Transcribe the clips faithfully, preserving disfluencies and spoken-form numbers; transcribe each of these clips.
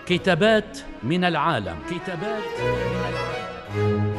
كتابات من العالم. كتابات من العالم.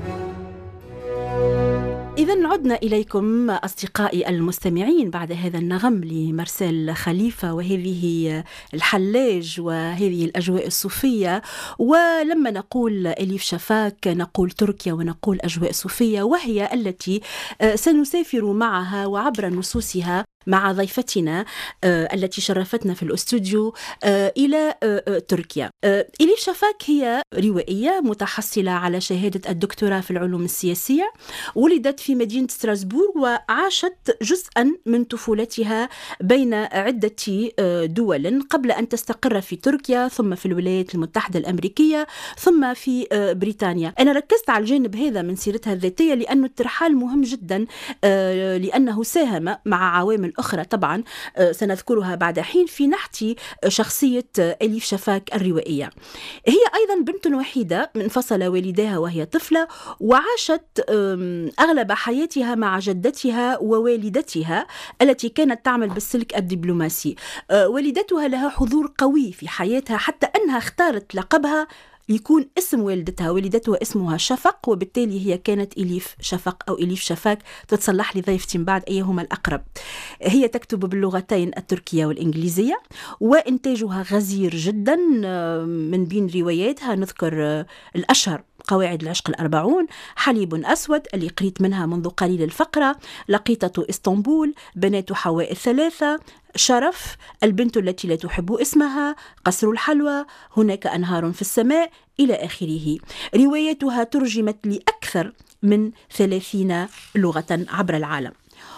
إذن عدنا إليكم أصدقائي المستمعين بعد هذا النغم لمارسيل خليفة وهذه الحلاج وهذه الأجواء الصوفية. ولما نقول إليف شفاك نقول تركيا ونقول أجواء صوفية، وهي التي سنسافر معها وعبر نصوصها مع ضيفتنا آه، التي شرفتنا في الأستوديو آه، إلى آه، تركيا. آه، إليف شفاك هي روائية متحصلة على شهادة الدكتوراه في العلوم السياسية. ولدت في مدينة ستراسبورغ وعاشت جزءا من طفولتها بين عدة آه، دول قبل أن تستقر في تركيا، ثم في الولايات المتحدة الأمريكية، ثم في آه، بريطانيا. أنا ركزت على الجانب هذا من سيرتها الذاتية لأن الترحال مهم جدا، آه، لأنه ساهم مع عوامل أخرى طبعا سنذكرها بعد حين في نحت شخصية إليف شفاك الروائية. هي أيضا بنت وحيدة، انفصل والدها وهي طفلة، وعاشت أغلب حياتها مع جدتها ووالدتها التي كانت تعمل بالسلك الدبلوماسي. والدتها لها حضور قوي في حياتها حتى أنها اختارت لقبها يكون اسم والدتها. والدتها اسمها شفق، وبالتالي هي كانت إليف شفق أو إليف شفاك. تتصلح لي ضيفتي من بعد أيهما الأقرب. هي تكتب باللغتين التركية والإنجليزية، وإنتاجها غزير جدا. من بين رواياتها نذكر الأشهر قواعد العشق الأربعون، حليب أسود اللي قريت منها منذ قليل الفقرة، لقيطة إسطنبول، بنات حواء الثلاثة، شرف، البنت التي لا تحب اسمها، قصر الحلوى، هناك أنهار في السماء، إلى آخره. روايتها ترجمت لأكثر من ثلاثين لغة عبر العالم.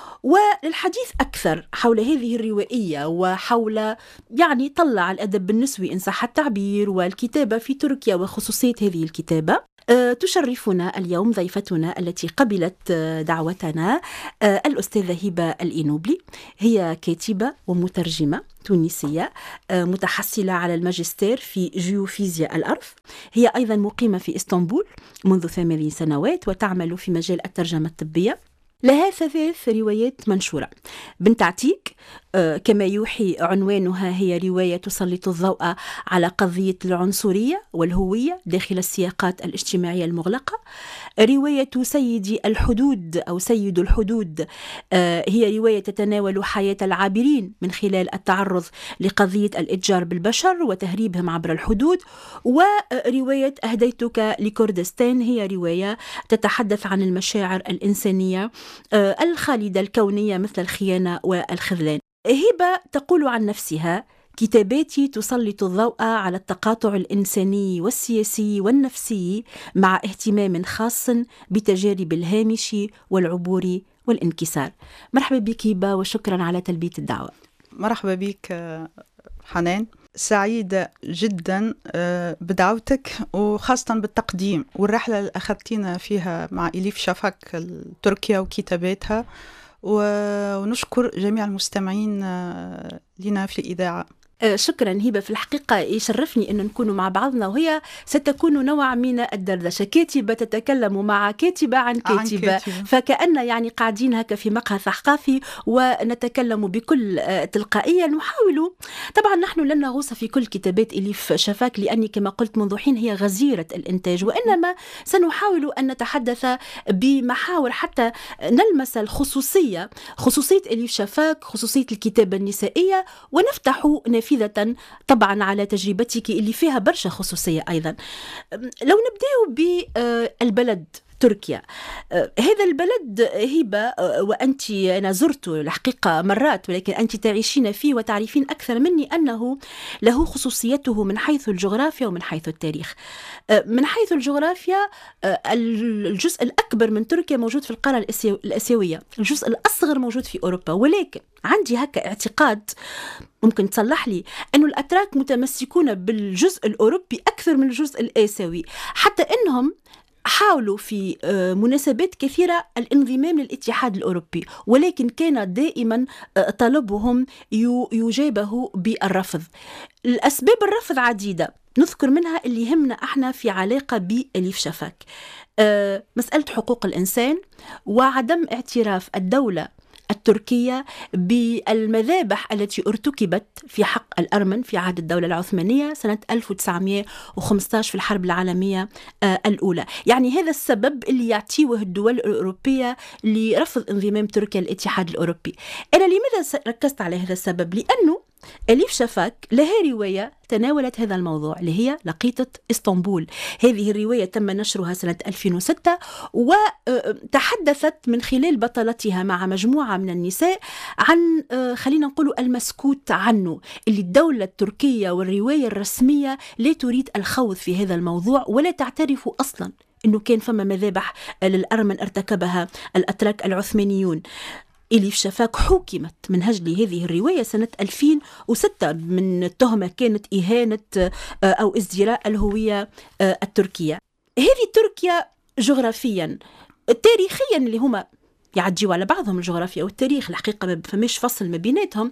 وللحديث أكثر حول هذه الروائية وحول يعني طلع الأدب النسوي إن صح التعبير والكتابة في تركيا وخصوصية هذه الكتابة، أه تشرفنا اليوم ضيفتنا التي قبلت دعوتنا، أه الأستاذة هبة الإينوبلي. هي كاتبة ومترجمة تونسية، أه متحصلة على الماجستير في جيوفيزياء الأرض. هي أيضا مقيمة في إسطنبول منذ ثمان سنوات وتعمل في مجال الترجمة الطبية. لها ثلاث روايات منشورة. بنت عتيق آه كما يوحي عنوانها، هي رواية تسلط الضوء على قضية العنصرية والهوية داخل السياقات الاجتماعية المغلقة. رواية سيدي الحدود أو سيد الحدود آه هي رواية تتناول حياة العابرين من خلال التعرض لقضية الإتجار بالبشر وتهريبهم عبر الحدود. ورواية أهديتك لكردستان هي رواية تتحدث عن المشاعر الإنسانية آه الخالدة الكونية مثل الخيانة والخذلان. هبة تقول عن نفسها: كتاباتي تسلط الضوء على التقاطع الإنساني والسياسي والنفسي مع اهتمام خاص بتجارب الهامش والعبور والانكسار. مرحبا بك هبة وشكرا على تلبية الدعوة. مرحبا بك حنان، سعيدة جدا بدعوتك وخاصة بالتقديم والرحلة اللي أخذتينا فيها مع إليف شفاك تركيا وكتاباتها، ونشكر جميع المستمعين لنا في الإذاعة. شكرا هبة. في الحقيقة يشرفني أن نكون مع بعضنا، وهي ستكون نوع من الدردشة، كاتبة تتكلم مع كاتبة عن كاتبة, عن كاتبة. فكأن يعني قاعدين هكا في مقهى ثقافي ونتكلم بكل تلقائية. نحاول طبعا، نحن لن نغوص في كل كتابات إليف شفاك لأني كما قلت منذ حين هي غزيرة الإنتاج، وإنما سنحاول أن نتحدث بمحاور حتى نلمس الخصوصية، خصوصية إليف شفاك، خصوصية الكتابة النسائية، ونفتح نافذة طبعا على تجربتك اللي فيها برشا خصوصية أيضا. لو نبدأ بالبلد تركيا، هذا البلد هبة وأنت، أنا زرت الحقيقة مرات ولكن أنت تعيشين فيه وتعرفين أكثر مني أنه له خصوصيته من حيث الجغرافيا ومن حيث التاريخ. من حيث الجغرافيا الجزء الأكبر من تركيا موجود في القارة الآسيوية، الجزء الأصغر موجود في أوروبا، ولكن عندي هكا اعتقاد ممكن تصلح لي أنه الأتراك متمسكون بالجزء الأوروبي أكثر من الجزء الآسيوي، حتى أنهم حاولوا في مناسبات كثيرة الانضمام للاتحاد الأوروبي، ولكن كان دائما طلبهم يجابه بالرفض. الأسباب الرفض عديدة، نذكر منها اللي يهمنا احنا في علاقة بإليف شفاك. مسألة حقوق الإنسان وعدم اعتراف الدولة التركية بالمذابح التي ارتكبت في حق الأرمن في عهد الدولة العثمانية سنة ألف وتسعمائة وخمسة عشر في الحرب العالمية الأولى. يعني هذا السبب اللي يعطيه الدول الأوروبية لرفض انضمام تركيا للاتحاد الأوروبي. أنا لماذا ركزت على هذا السبب؟ لأنه أليف شفاك لها رواية تناولت هذا الموضوع اللي هي لقيطة إسطنبول. هذه الرواية تم نشرها سنة ألفين وستة وتحدثت من خلال بطلتها مع مجموعة من النساء عن خلينا نقول المسكوت عنه، اللي الدولة التركية والرواية الرسمية لا تريد الخوض في هذا الموضوع ولا تعترف أصلا أنه كان فما مذابح للأرمن ارتكبها الأتراك العثمانيون. أليف شفاك حكمت من أجل هذه الرواية سنة ألفين وستة من التهمة كانت إهانة أو ازدراء الهوية التركية. هذه تركيا جغرافيا تاريخيا اللي هما يعديوا على بعضهم الجغرافيا والتاريخ، الحقيقة ما فماش فصل ما بيناتهم.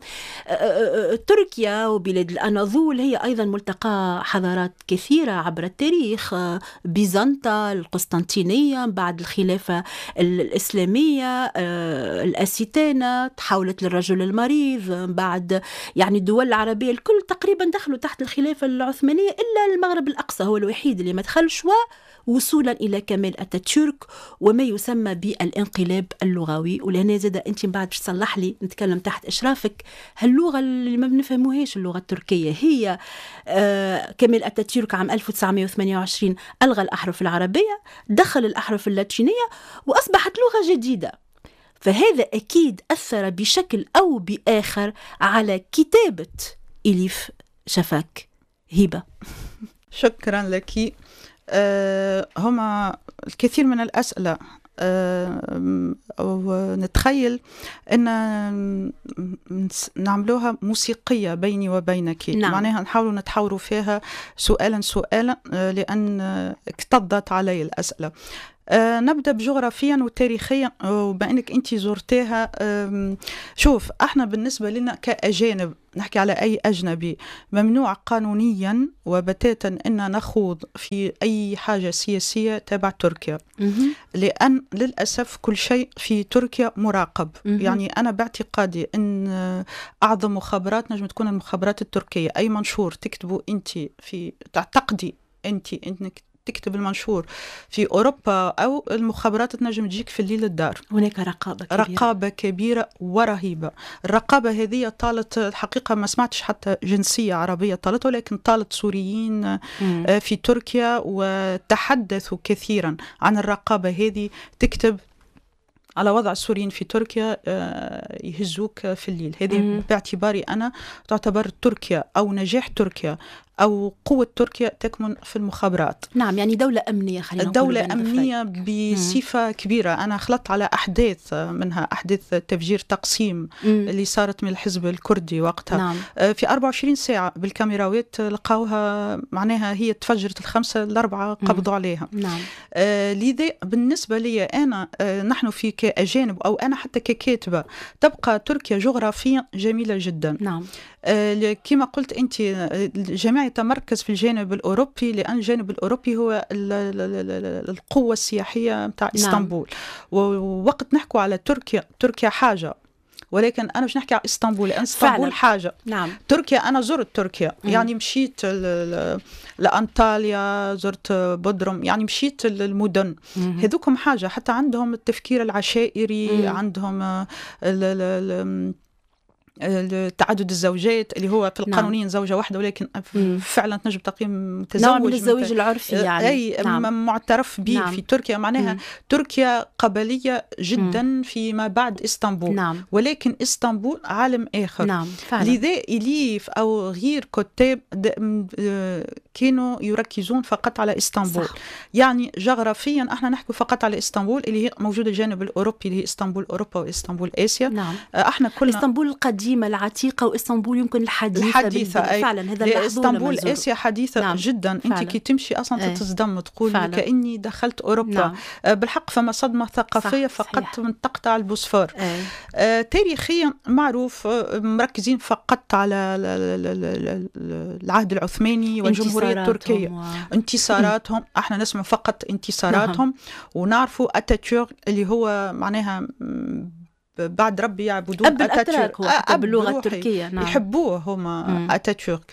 تركيا وبلاد الأناضول هي أيضا ملتقى حضارات كثيرة عبر التاريخ، بيزنطة، القسطنطينية، بعد الخلافة الإسلامية، الأسيتانة تحولت للرجل المريض، بعد يعني الدول العربية الكل تقريبا دخلوا تحت الخلافة العثمانية إلا المغرب الأقصى هو الوحيد اللي ما دخلش، وصولا إلى كمال أتاتورك وما يسمى بالانقلاب اللغوي. ولهنا زاد أنت بعد تصلح لي نتكلم تحت إشرافك، هاللغة اللي ما بنفهموهاش اللغة التركية هي آه كمال أتاتورك عام ألف وتسعمائة وثمانية وعشرين ألغى الأحرف العربية، دخل الأحرف اللاتينية وأصبحت لغة جديدة. فهذا أكيد أثر بشكل أو بآخر على كتابة أليف شفاك. هبة. شكرا لك. أه هما الكثير من الأسئلة أه ونتخيل أن نعملوها موسيقية بيني وبينك. نعم. معناها نحاول نتحاوروا فيها سؤالا سؤالا لأن اكتضت علي الأسئلة. أه نبدأ بجغرافيا وتاريخيا وبأنك أنت زرتها. أه شوف احنا بالنسبة لنا كأجانب نحكي على أي أجنبي ممنوع قانونيا وبتاتا أن نخوض في أي حاجة سياسية تبع تركيا، لأن للأسف كل شيء في تركيا مراقب. يعني أنا باعتقادي أن أعظم مخابرات نجم تكون المخابرات التركية. أي منشور تكتبه أنت في تعتقدي أنت أنك تكتب المنشور في أوروبا أو المخابرات تنجم تجيك في الليل الدار. هناك رقابة كبيرة. رقابة كبيرة ورهيبة. الرقابة هذه طالت الحقيقة ما سمعتش حتى جنسية عربية طالت، ولكن طالت سوريين مم. في تركيا وتحدثوا كثيرا عن الرقابة هذه. تكتب على وضع السوريين في تركيا يهزوك في الليل. هذه باعتباري أنا تعتبر تركيا أو نجاح تركيا أو قوة تركيا تكمن في المخابرات. نعم، يعني دولة أمنية. خلينا دولة أمنية بصفة كبيرة. أنا خلطت على أحداث منها أحداث تفجير تقسيم مم. اللي صارت من الحزب الكردي وقتها. نعم. في أربعة وعشرين ساعة بالكاميراوات لقاوها معناها هي تفجرت الخمسة الأربعة قبضوا مم. عليها. نعم. آه لذا بالنسبة لي أنا آه نحن في كأجانب أو أنا حتى ككاتبة تبقى تركيا جغرافيا جميلة جدا. نعم. آه كما قلت أنت الجميع يتمركز في الجانب الأوروبي لأن الجانب الأوروبي هو القوة السياحية متاع إسطنبول. نعم. ووقت نحكوا على تركيا تركيا حاجة، ولكن أنا مش نحكي على إسطنبول لأن إسطنبول حاجة. نعم. تركيا أنا زرت تركيا. مم. يعني مشيت لأنطاليا، زرت بودروم، يعني مشيت المدن. مم. هذوكم حاجة. حتى عندهم التفكير العشائري. مم. عندهم ال ال تعدد الزوجات اللي هو في القانونين نعم. زوجة واحدة، ولكن مم. فعلا تنجم تقيم متزوج نوع من الزواج العرفي يعني. أي نعم. معترف به نعم. في تركيا. معناها مم. تركيا قبلية جدا مم. فيما بعد إسطنبول. نعم. ولكن إسطنبول عالم آخر. نعم. لذا إليف أو غير كتاب كانوا يركزون فقط على إسطنبول. صح. يعني جغرافيا احنا نحكي فقط على إسطنبول اللي هي موجودة الجانب الأوروبي اللي هي إسطنبول أوروبا وإسطنبول آسيا. نعم. احنا كلنا إسطنبول القديمة العتيقة وإسطنبول يمكن الحديثة. الحديثة فعلا هذا إسطنبول آسيا حديثة. نعم. جدا. أنت كي تمشي أصلا تتصدم تقول فعلا. كأني دخلت أوروبا. نعم. بالحق فما صدمة ثقافية فقط من تقطع البوسفور. آه تاريخيا معروف مركزين فقط على العهد العثماني والجمهورية التركية. و... انتصاراتهم احنا نسمع فقط انتصاراتهم. نعم. ونعرفوا أتاتورك اللي هو معناها بعد ربي يعبدون أب الأتراك هو حتى باللغة التركية. نعم. يحبوه هما أتاتورك.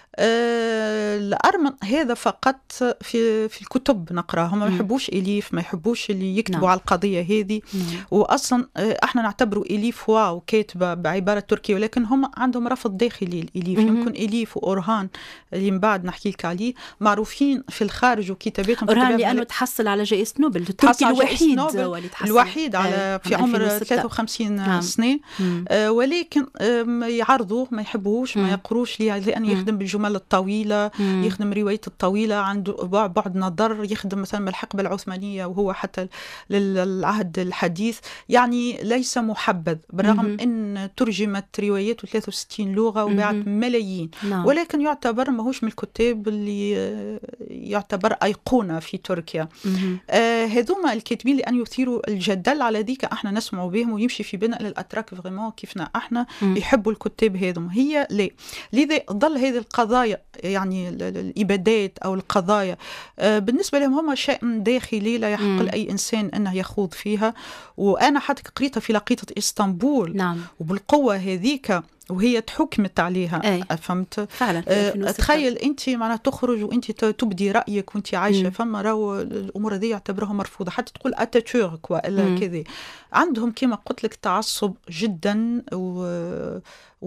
أه الأرمن هذا فقط في في الكتب نقراهم، ما يحبوش إليف، ما يحبوش اللي يكتبوا نعم. على القضية هذه. مم. وأصلا احنا نعتبروا إليف واو كاتبة بعبارة تركية، ولكن هم عندهم رفض داخلي الإليف. مم. يمكن إليف وأورهان اللي من بعد نحكي لك عليه معروفين في الخارج وكتاباتهم. أورهان لأنه تحصل على جائزة نوبل، التركي الوحيد الوحيد على في عمر ثلاثة وخمسين نعم. سنة. أه ولكن يعرضوه ما يحبوش، ما يقروش لأن يخدم بالجمل الطويلة. مم. يخدم رواية الطويلة، عنده بعد نظر، يخدم مثلا الحقبة العثمانية وهو حتى للعهد الحديث، يعني ليس محبذ بالرغم مم. أن ترجمت رواياته ثلاثة وستين لغة وباعت ملايين. نعم. ولكن يعتبر ماهوش من الكتاب اللي يعتبر أيقونة في تركيا. آه هذوما الكاتبين لأن يثيروا الجدل على ذيك احنا نسمع بهم ويمشي في بناء للأتراك فريمون كيفنا احنا مم. يحبوا الكتاب هذوما. هي ليه لذا ظل هذه القضايا يعني الإبادات أو القضايا بالنسبة لهم هم شيء داخلي لا يحق لأي إنسان أنه يخوض فيها. وأنا حتى قريتها في لقيطة إسطنبول. نعم. وبالقوة هذيك وهي تحكمت عليها. أي. فهمت فعلا. أه تخيل انت معناها تخرج وانت تبدي رايك وانت عايشه، فما راهو الامور هذه يعتبروها مرفوضه، حتى تقول اتاتورك والا كذا. عندهم كما قلت لك تعصب جدا و...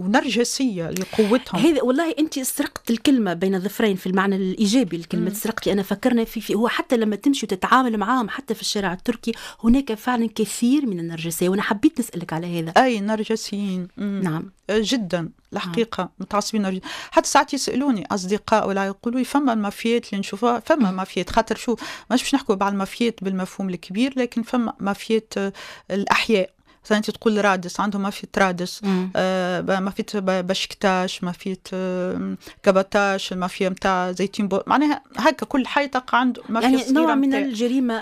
ونرجسيه لقوتهم. هذا والله انت سرقت الكلمه بين الظفرين في المعنى الايجابي الكلمه سرقت لي. انا فكرنا في, في هو حتى لما تمشي وتتعامل معاهم حتى في الشارع التركي هناك فعلا كثير من النرجسيه، وانا حبيت نسالك على هذا. اي نرجسيين. مم. نعم جدا الحقيقة. آه. متعصبين. حتى ساعات يسألوني أصدقاء ولا يقولوا فما المافيات اللي نشوفها، فما مافيات خاطر شو مش باش نحكوا على المافيات بالمفهوم الكبير، لكن فما مافيات الأحياء. أنت تقول رادس، عندهم مافية رادس، آه مافية بشكتاش، مافية آه كبتاش، المافية متاع زيتين بو، معناها هكا كل حي تقع عنده مافية يعني نوع من الجريمة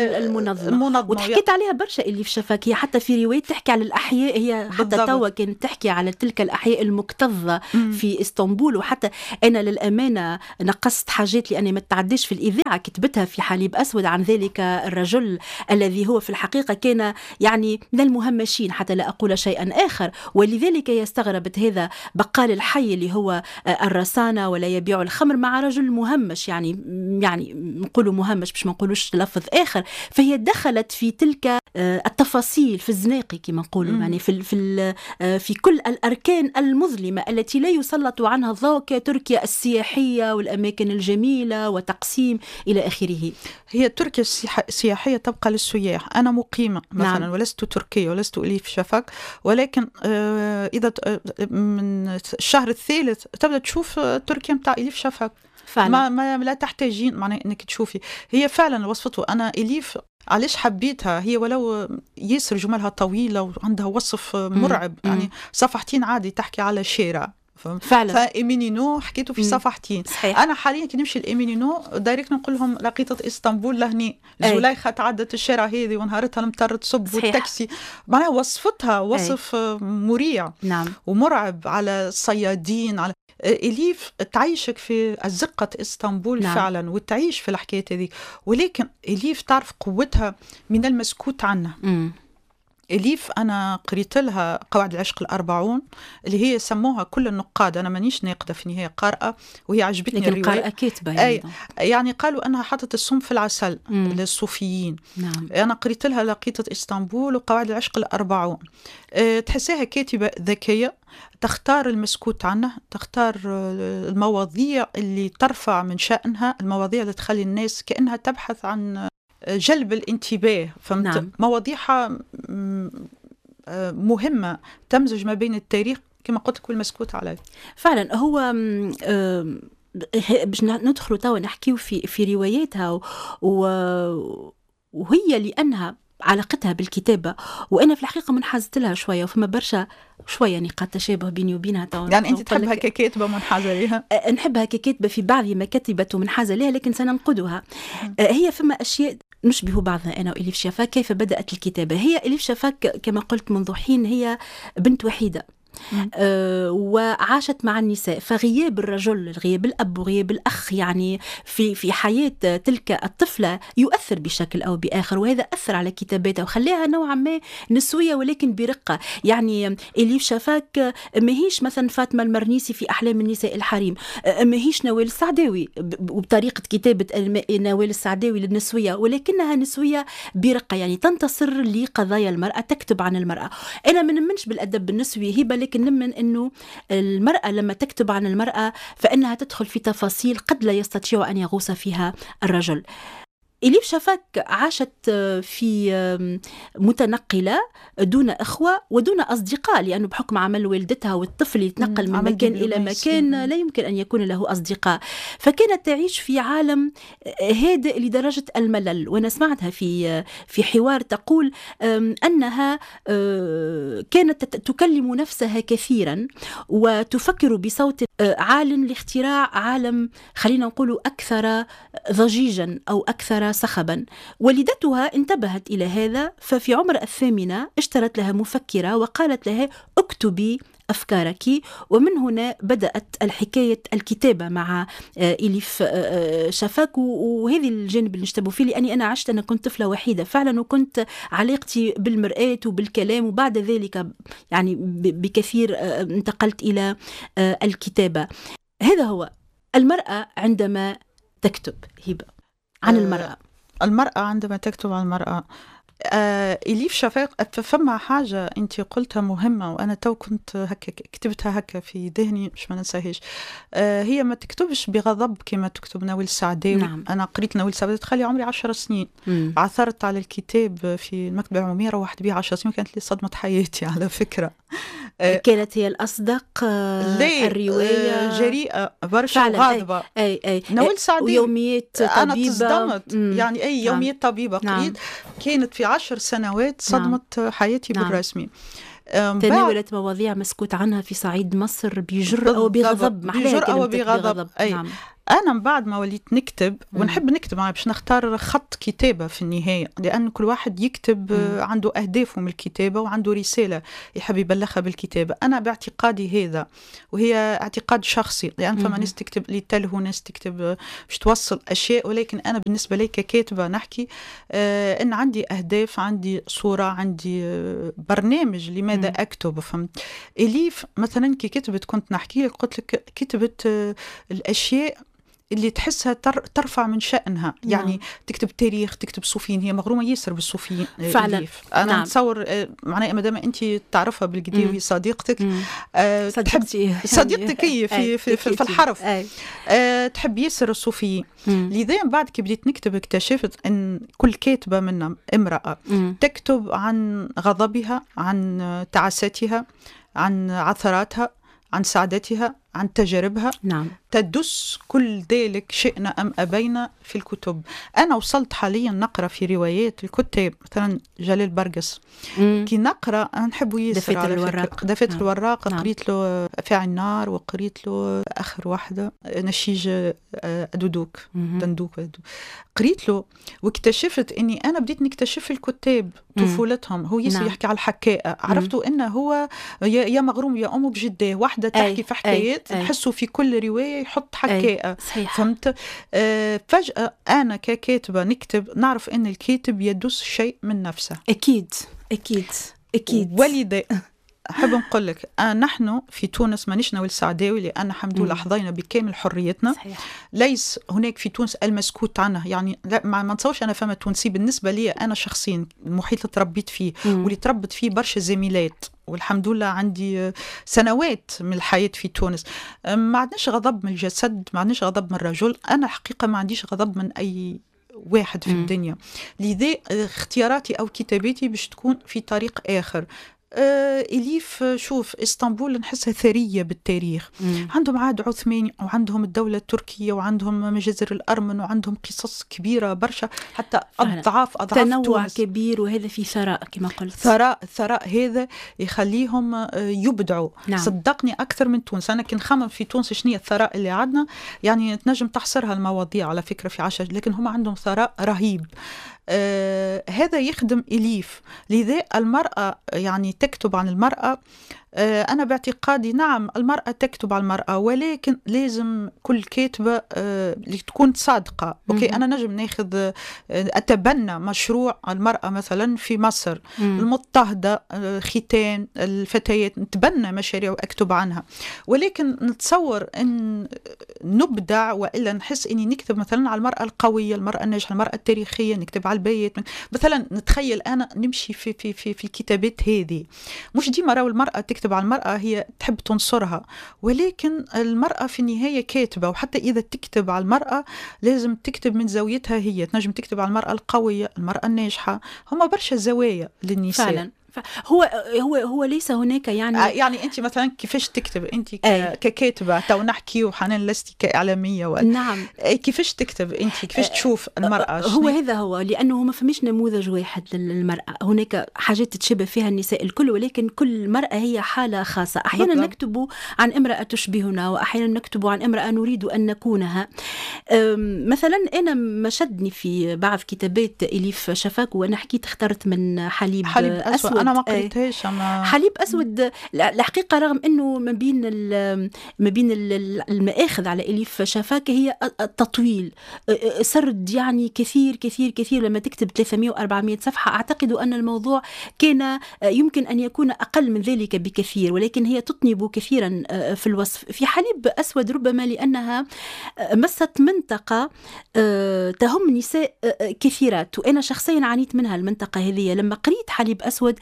المنظمة. وتحكيت عليها برشا اللي في شفاك، هي حتى في رواية تحكي على الأحياء، هي حتى توا كانت تحكي على تلك الأحياء المكتظة مم. في إسطنبول. وحتى أنا للأمانة نقصت حاجات لأني ما تعديش في الإذاعة، كتبتها في حليب أسود عن ذلك الرجل الذي هو في الحقيقة كان يعني من المهم ماشيين حتى لا أقول شيئا آخر. ولذلك هي استغربت هذا بقال الحي اللي هو الرسانة ولا يبيع الخمر مع رجل مهمش، يعني يعني نقولوا مهمش باش ما نقولوش لفظ آخر. فهي دخلت في تلك التفاصيل في الزناقي كما نقولوا، يعني في في في كل الأركان المظلمة التي لا يسلط عنها الضوء كتركيا السياحية والأماكن الجميلة وتقسيم إلى آخره. هي تركيا السياحية تبقى للسياح. أنا مقيمة مثلا نعم. ولست تركية ولست أليف شفاك، ولكن آه إذا من الشهر الثالث تبدأ تشوف تركيا متاع أليف شفاك فعلا. ما, ما لا تحتاجين معناه أنك تشوفي. هي فعلا وصفته. أنا أليف علاش حبيتها، هي ولو ياسر جملها طويلة وعندها وصف مرعب، مم. يعني صفحتين عادي تحكي على شارع فعلا. فإيمينينو حكيته في صفحتين. أنا حاليا كي نمشي الإيمينينو دايركت نقول لهم لقيطة إسطنبول لهني زليخة تعدت الشارع هذه ونهارتها المطر تصب والتاكسي، معناها وصفتها وصف أي. مريع نعم. ومرعب على الصيادين. على إليف تعيشك في أزقة إسطنبول نعم. فعلا وتعيش في الحكاية هذه. ولكن إليف تعرف قوتها من المسكوت عنه. م. إليف أنا قريت لها قواعد العشق الأربعون اللي هي سموها كل النقاد، أنا مانيش ناقدة في النهاية قارئة، وهي عجبتني الرواية. قارئة كاتبة أي يعني قالوا أنها حطت السم في العسل مم. للصوفيين. نعم. أنا قريت لها لقيطة إسطنبول وقواعد العشق الأربعون. أه تحسيها كاتبة ذكية، تختار المسكوت عنه، تختار المواضيع اللي ترفع من شأنها، المواضيع اللي تخلي الناس كأنها تبحث عن جلب الانتباه. فهمت؟ نعم. مواضيعها مهمة تمزج ما بين التاريخ كما قلت لك والمسكوت عليه. فعلا هو باش ندخلوا توا نحكيو في في رواياتها وهي لأنها علاقتها بالكتابة، وأنا في الحقيقة منحازت لها شوية وفما برشا شوية نقاط تشابه بيني وبينها. يعني أنت تحبها ككاتبة منحازة لها؟ نحبها ككاتبة في بعض ما كتبت ومنحازة لها، لكن سننقدها. هي فما أشياء نشبه بعضها أنا وإليف شفاك. كيف بدأت الكتابة؟ هي إليف شفاك كما قلت منذ حين هي بنت وحيدة آه وعاشت مع النساء، فغياب الرجل، غياب الأب وغياب الأخ يعني في في حياة تلك الطفلة يؤثر بشكل أو بآخر، وهذا أثر على كتاباتها وخليها نوعا ما نسوية ولكن برقة. يعني إليف شفاك ماهيش مثلا فاطمة المرنيسي في أحلام النساء الحريم، ماهيش نوال السعداوي وبطريقة كتابة نوال السعداوي للنسوية، ولكنها نسوية برقة، يعني تنتصر لقضايا المرأة، تكتب عن المرأة. أنا من منش بالأدب النسوي هبة، لكن نمن أنه المرأة لما تكتب عن المرأة فإنها تدخل في تفاصيل قد لا يستطيع أن يغوص فيها الرجل. إليف شفاك عاشت في متنقلة دون أخوة ودون أصدقاء، لأنه بحكم عمل والدتها والطفل يتنقل من مكان إلى مكان لا يمكن أن يكون له أصدقاء، فكانت تعيش في عالم هادئ لدرجة الملل. وأنا سمعتها في في حوار تقول أنها كانت تكلم نفسها كثيرا وتفكر بصوت عال لاختراع عالم خلينا نقول أكثر ضجيجا أو أكثر صخبا. والدتها انتبهت إلى هذا، ففي عمر الثامنة اشترت لها مفكرة وقالت لها اكتبي أفكارك، ومن هنا بدأت الحكاية الكتابة مع إليف شفاك. وهذه الجانب اللي نشتبه فيه، لأني أنا عشت، أنا كنت طفلة وحيدة فعلا، وكنت علاقتي بالمرآة وبالكلام، وبعد ذلك يعني بكثير انتقلت إلى الكتابة. هذا هو المرأة عندما تكتب هبة عن المرأة. المرأة عندما تكتب عن المرأة، آه إليف شفاك فما حاجة أنت قلتها مهمة، وأنا تو كنت هكا كتبتها هكا في ذهني مش ما ننساهاش. آه هي ما تكتبش بغضب كما تكتب نوال السعداوي. نعم. أنا قريت نوال السعداوي تخلي عمري عشر سنين، مم. عثرت على الكتاب في المكتبة العمومية، روحت بيه عشر سنين، كانت لي صدمة حياتي على فكرة. كانت هي الأصدق الرواية جريئة برشا وغاضبة. أي أي أي نوال السعداوي ويوميات طبيبة. أنا تصدمت، يعني أي يوميات نعم. طبيبة قريت. نعم. كانت في عشر سنوات صدمت نعم. حياتي نعم. بالرسمي. تناولت مواضيع مسكوت عنها في صعيد مصر بجرأة وبغضب، بجرأة وبغضب. أي نعم. أنا من بعد ما وليت نكتب، ونحب نكتب معي باش نختار خط كتابة في النهاية، لأن كل واحد يكتب مم. عنده أهدافه من الكتابة وعنده رسالة يحب يبلغها بالكتابة. أنا باعتقادي هذا، وهي اعتقاد شخصي، لأن فما ناس تكتب لتلهو، ناس تكتب باش توصل أشياء، ولكن أنا بالنسبة لي ككاتبة نحكي آه إن عندي أهداف، عندي صورة، عندي آه برنامج لماذا مم. أكتب. فهمت؟ إليف مثلا كي كتبت، كنت نحكي لك قلت لك كتبت آه الأشياء اللي تحسها تر ترفع من شأنها. نعم. يعني تكتب تاريخ، تكتب صوفيين، هي مغرومة ياسر بالصوفيين فعلا. إليف. أنا نعم. نتصور معناها ما دام أنت تعرفها بالقدي وهي صديقتك، أه تحب صديقتك هي في, في, في, في الحرف، أه تحب ياسر الصوفيين. لذا بعد كي بديت نكتب اكتشفت أن كل كاتبة منا امرأة مم. تكتب عن غضبها، عن تعاساتها، عن عثراتها، عن سعادتها، عن تجاربها. نعم. تدس كل ذلك شئنا أم أبينا في الكتب. أنا وصلت حاليا نقرأ في روايات الكتاب مثلا جلال برقس، مم. كي نقرأ أنا نحبه ياسر على فكرة. دفيت نعم. الوراق. نعم. قريت له فاعل النار، وقريت له آخر واحدة نشيج دودوك دندوك. قريت له واكتشفت أني أنا بديت نكتشف الكتاب طفولتهم. هو ياسر نعم. يحكي على الحكاية. عرفتوا أنه هو يا مغروم يا أمه بجدة، واحدة تحكي في حكايات نحسوا في كل رواية يحط حكاية. فهمت؟ آه فجأة أنا ككاتبة نكتب نعرف أن الكاتب يدس شيء من نفسه. أكيد أكيد أكيد. ولذا أحب نقول لك آه نحن في تونس مانيش نوال السعداوي، لأن الحمد لله حظينا بكامل حريتنا. صحيح. ليس هناك في تونس المسكوت عنه. يعني لا ما نتصورش أنا فما تونسي بالنسبة لي أنا شخصيا، المحيط اللي تربيت فيه مم. واللي تربت فيه برشا زميلات، والحمد لله عندي سنوات من الحياة في تونس. ما عندناش غضب من الجسد، ما عندناش غضب من الرجل. أنا حقيقة ما عنديش غضب من أي واحد في م. الدنيا. لذا اختياراتي أو كتاباتي باش تكون في طريق آخر. آه إليف شوف اسطنبول نحسها ثرية بالتاريخ. مم. عندهم عهد عثماني، وعندهم الدولة التركية، وعندهم مجازر الأرمن، وعندهم قصص كبيرة برشا، حتى أضعاف أضعاف تنوع تونس. كبير، وهذا في ثراء كما قلت. ثراء الثراء هذا يخليهم يبدعوا. نعم. صدقني أكثر من تونس. أنا كن خمم في تونس شنية الثراء اللي عندنا، يعني تنجم تحصرها المواضيع على فكرة في عشر، لكن هم عندهم ثراء رهيب. آه هذا يخدم إليف. لذا المرأة يعني تكتب عن المرأة أنا باعتقادي نعم المرأة تكتب على المرأة، ولكن لازم كل كاتبة تكون صادقة. أوكي أنا نجم ناخذ أتبنى مشروع المرأة مثلا في مصر، المضطهدة، ختان الفتيات، نتبنى مشاريع وأكتب عنها، ولكن نتصور أن نبدع وإلا نحس أني نكتب مثلا على المرأة القوية، المرأة الناجحة، المرأة التاريخية، نكتب على البيت مثلا. نتخيل أنا نمشي في في في في الكتابات هذه. مش ديما راهو المرأة تكتب على المرأة هي تحب تنصرها، ولكن المرأة في النهاية كاتبة، وحتى إذا تكتب على المرأة لازم تكتب من زاويتها هي. تنجم تكتب على المرأة القوية، المرأة الناجحة، هما برشا زوايا للنساء فعلا. هو هو هو ليس هناك يعني آه يعني انت مثلا كيفاش تكتب انت ككاتبه؟ تو نحكي وحنان لستي كاعلاميه و... نعم كيفاش تكتب انت؟ كيفاش تشوف المراه؟ هو هذا هو، لانه ما فماش نموذج واحد للمراه، هناك حاجات تشبه فيها النساء الكل، ولكن كل مرأة هي حالة خاصة. احيانا بالضبط. نكتب عن امرأة تشبهنا، واحيانا نكتب عن امرأة نريد ان نكونها. مثلا انا ما شدني في بعض كتابات اليف شفاك، وانا حكيت اخترت من حليب, حليب أسود, أسود. انا ما قريتهاش. أما... حليب أسود الحقيقة رغم أنه ما بين ما بين المآخذ على إليف شفاك هي التطويل، سرد يعني كثير كثير كثير. لما تكتب ثلاثمائة وأربعمائة صفحة أعتقد أن الموضوع كان يمكن أن يكون أقل من ذلك بكثير، ولكن هي تطنب كثيرا في الوصف. في حليب أسود ربما لأنها مست منطقة تهم نساء كثيرات، وأنا شخصيا عانيت منها المنطقة هذه. لما قريت حليب أسود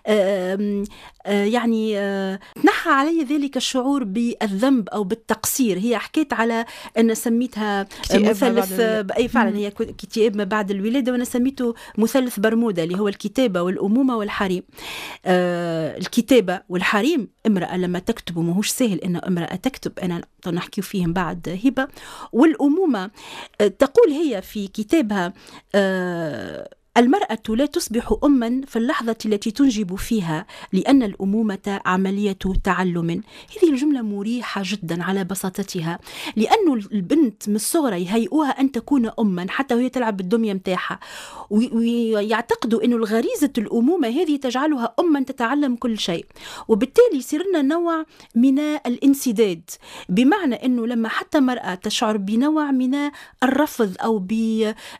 آه آه يعني آه نحى علي ذلك الشعور بالذنب أو بالتقصير. هي حكيت على أن سميتها مثلث، أي فعلا هي كتاب ما بعد الولادة، وأنا سميته مثلث برمودا، اللي هو الكتابة والأمومة والحريم. آه الكتابة والحريم، امرأة لما تكتب ماهوش سهل إن امرأة تكتب، أنا نحكي فيهم بعد هبة. والأمومة آه تقول هي في كتابها آه المرأة لا تصبح أماً في اللحظة التي تنجب فيها، لأن الأمومة عملية تعلم. هذه الجملة مريحة جدا على بساطتها، لأن البنت من الصغر يهيئوها أن تكون أماً حتى وهي تلعب بالدمية متاحة، ويعتقدوا أن الغريزة الأمومة هذه تجعلها أماً تتعلم كل شيء، وبالتالي صرنا نوع من الانسداد، بمعنى أنه لما حتى مرأة تشعر بنوع من الرفض أو